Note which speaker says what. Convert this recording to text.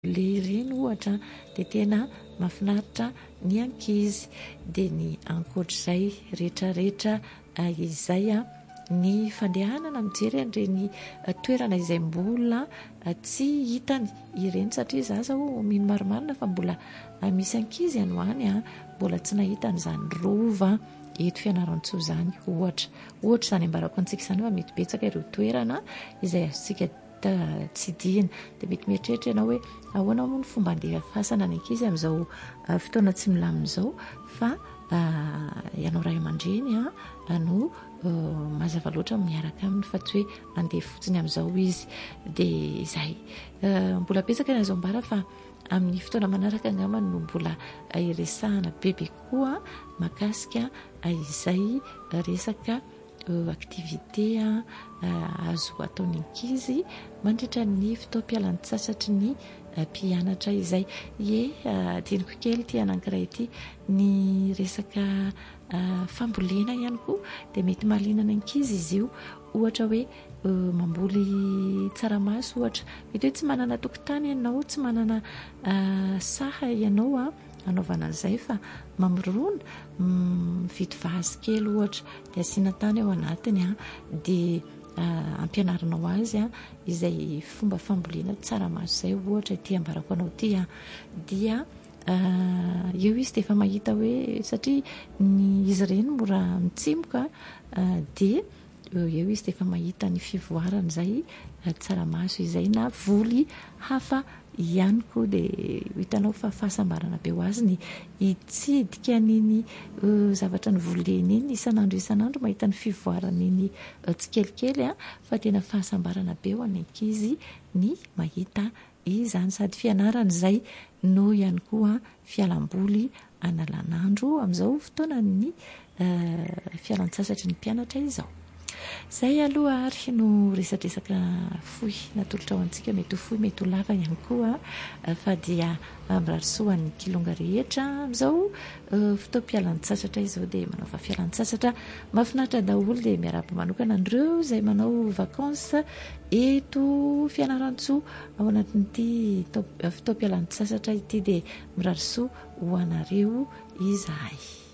Speaker 1: le ireny ohatra dia tena mahafinaritra ny ankizy dia ny ankoatr'izay rehetrarehetra izay ny fandehanana mijery an'ireny toerana izay mbola tsy hitany ireny satria za zao mino marimarina fa mbola misy ankizy anoany mbola tsy nahitany izany rova eto Fianarantsoa izany ohatra izany ambarako antsika izany fa mety betsaka ireo toerana izay azontsika tsidihina dia mety mieritreritra ianao hoe ahoana moa ny fomba handefasana ny ankizy amin'izao fotoana tsy milamina fa ianao ray aman-dreny no mazava loatra miaraka aminy fa tsy hoe andeha fotsiny amin'izao izy dia izay mbola betsaka ny azo ambara fa amin'ny fotoana manaraka angambany no mbola iresahana bebe kokoa makasika izay resaka activité azo ataon'ny ankizy mandritra ny fotoam-pialan-tsasatry ny mpianatra izay diniko kely ty anankiray ity ny resaka fambolena ihany koa dia mety mahaliana ny ankizy izy io ohatra hoe mamboly tsaramaso ohatra mety hoe tsy manana tokotany ianao tsy manana saha ianao anaovana an'izay fa mamorona mividy vazy kely ohatra dia asiana tany ao anatiny dia ampianarinao azy izay fomba fambolena tsaramaso izay ohatra ity ambarako anao ity dia eo izy dia efa mahita hoe satria izy ireny mora mitsimoka dia eo izy dia efa mahita ny fivoarana izay tsaramaso izay na voly hafa ihany koa dia hitanao fa fahasambarana be ho azy ny hitsidika niny zavatra ny voleny iny isan'andro mahita ny fivoarana iny tsikelikely fa tena fahasambarana be ho an'ny ankizy ny mahita izany sady fianarana izay no ihany koa fialamboly analan'andro amin'izao fotoana ny fialan-tsasatry ny mpianatra izao. Zay aloha ary no resadresaka fohy natolotra ao antsika mety ho fohy mety ho lava ihany koa fa dia mirarisoan'ny kilonga rehetra amin'izao fotoam-pialan-tsasatra izao dia manao fa fialan-tsasatra mahafinaritra daholo dia miarahaba manokana andreo izay manao vakansa eto Fianarantsoa ao anatin'ity fotoam-pialan-tsasatra ity dia mirarisoa ho anareo izahay.